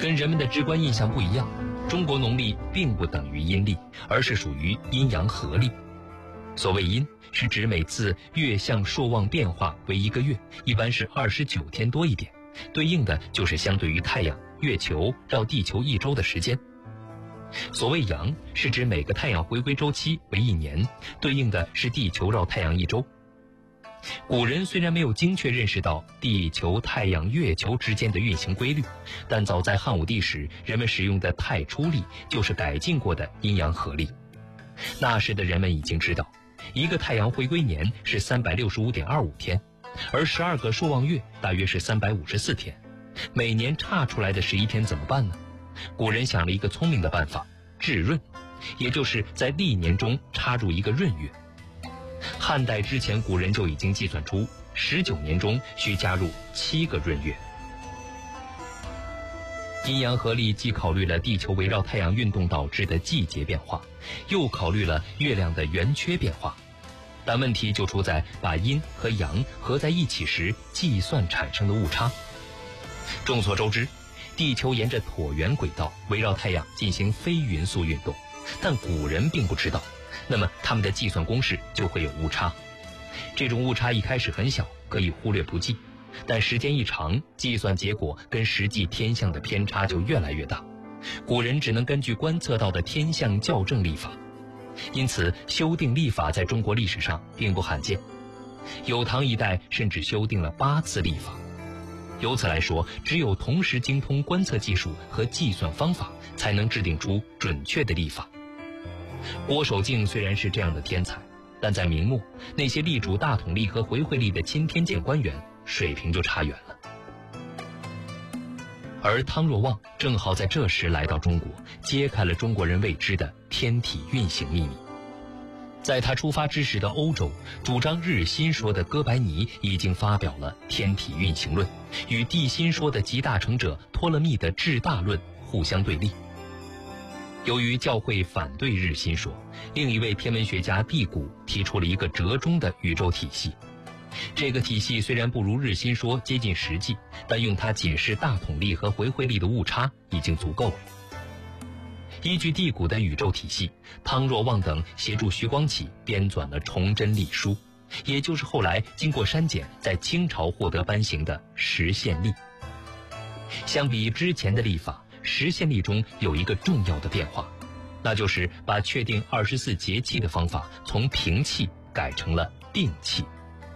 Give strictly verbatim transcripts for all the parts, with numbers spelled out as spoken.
跟人们的直观印象不一样，中国农历并不等于阴历，而是属于阴阳合历。所谓阴，是指每次月相朔望变化为一个月，一般是二十九天多一点，对应的就是相对于太阳、月球绕地球一周的时间。所谓阳，是指每个太阳回归周期为一年，对应的是地球绕太阳一周。古人虽然没有精确认识到地球、太阳、月球之间的运行规律，但早在汉武帝时，人们使用的太初历就是改进过的阴阳合历。那时的人们已经知道，一个太阳回归年是 三百六十五点二五 天，而十二个朔望月大约是三百五十四天，每年差出来的十一天怎么办呢？古人想了一个聪明的办法，置闰，也就是在历年中插入一个闰月。汉代之前，古人就已经计算出十九年中需加入七个闰月。阴阳合历既考虑了地球围绕太阳运动导致的季节变化，又考虑了月亮的圆缺变化，但问题就出在把阴和阳合在一起时计算产生的误差。众所周知，地球沿着椭圆轨道围绕太阳进行非匀速运动，但古人并不知道，那么他们的计算公式就会有误差。这种误差一开始很小，可以忽略不计，但时间一长，计算结果跟实际天象的偏差就越来越大。古人只能根据观测到的天象校正历法，因此修订历法在中国历史上并不罕见。有唐一代甚至修订了八次历法。由此来说，只有同时精通观测技术和计算方法，才能制定出准确的历法。郭守敬虽然是这样的天才，但在明末，那些力主大统历和回会历的钦天监官员水平就差远了。而汤若望正好在这时来到中国，揭开了中国人未知的天体运行秘密。在他出发之时的欧洲，主张日心说的哥白尼已经发表了天体运行论，与地心说的集大成者托勒密的至大论互相对立。由于教会反对日心说，另一位天文学家第谷提出了一个折中的宇宙体系。这个体系虽然不如日心说接近实际，但用它解释大统历和回会历的误差已经足够了。依据第谷的宇宙体系，汤若望等协助徐光启编纂了崇祯历书，也就是后来经过删减在清朝获得颁行的实现历。相比之前的历法，实现历中有一个重要的变化，那就是把确定二十四节气的方法从平气改成了定气。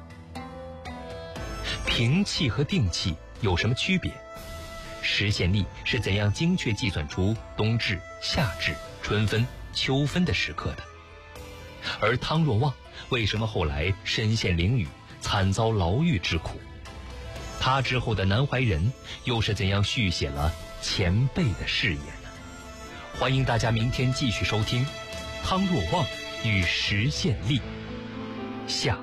平气和定气有什么区别？实现历是怎样精确计算出冬至、夏至、春分、秋分的时刻的？而汤若望为什么后来身陷囹圄，惨遭牢狱之苦？他之后的南怀仁又是怎样续写了前辈的事业呢？欢迎大家明天继续收听汤若望与实现历下。